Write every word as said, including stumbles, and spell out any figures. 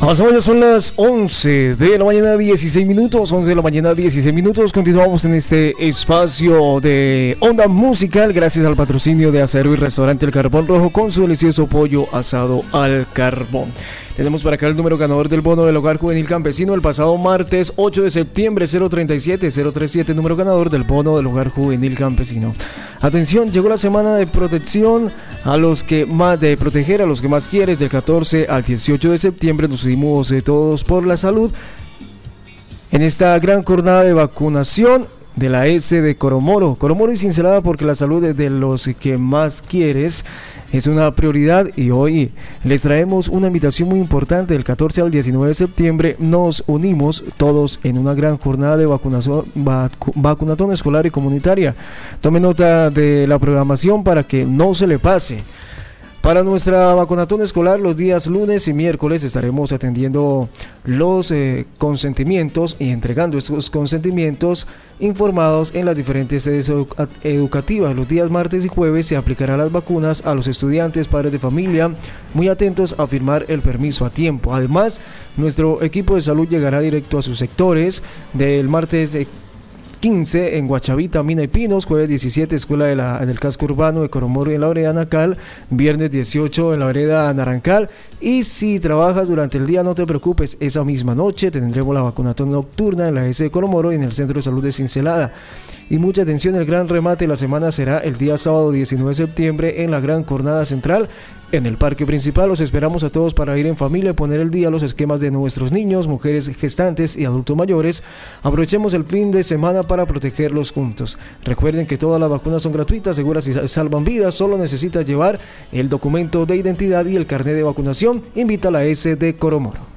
Pasamos, ya son las once de la mañana, dieciséis minutos, once de la mañana, dieciséis minutos. Continuamos en este espacio de Onda Musical, gracias al patrocinio de Acero y Restaurante El Carbón Rojo con su delicioso pollo asado al carbón. Tenemos para acá el número ganador del bono del Hogar Juvenil Campesino el pasado martes ocho de septiembre, cero treinta y siete cero treinta y siete, número ganador del bono del Hogar Juvenil Campesino. Atención, llegó la semana de protección a los que más, de proteger a los que más quieres, del catorce al dieciocho de septiembre. Nos unimos eh, todos por la salud en esta gran jornada de vacunación de la S de Coromoro. Coromoro y Cincelada, porque la salud es de los que más quieres, es una prioridad, y hoy les traemos una invitación muy importante. Del catorce al diecinueve de septiembre nos unimos todos en una gran jornada de vacunación, vacu, vacunatón escolar y comunitaria. Tome nota de la programación para que no se le pase. Para nuestra vacunatón escolar, los días lunes y miércoles estaremos atendiendo los eh, consentimientos y entregando estos consentimientos informados en las diferentes sedes educativas. Los días martes y jueves se aplicarán las vacunas a los estudiantes, padres de familia, muy atentos a firmar el permiso a tiempo. Además, nuestro equipo de salud llegará directo a sus sectores. Del martes eh, quince en Guachavita, Mina y Pinos, jueves diecisiete Escuela de la, del Casco Urbano de Coromoro y en la vereda Nacal, viernes dieciocho en la vereda Narancal. Y si trabajas durante el día, no te preocupes, esa misma noche tendremos la vacunatón nocturna en la S de Coromoro y en el Centro de Salud de Cincelada. Y mucha atención, el gran remate de la semana será el día sábado diecinueve de septiembre en la gran jornada central en el parque principal. Los esperamos a todos para ir en familia y poner el día los esquemas de nuestros niños, mujeres gestantes y adultos mayores. Aprovechemos el fin de semana para protegerlos juntos. Recuerden que todas las vacunas son gratuitas, seguras y salvan vidas. Solo necesitas llevar el documento de identidad y el carnet de vacunación. Invita a la S de Coromoro.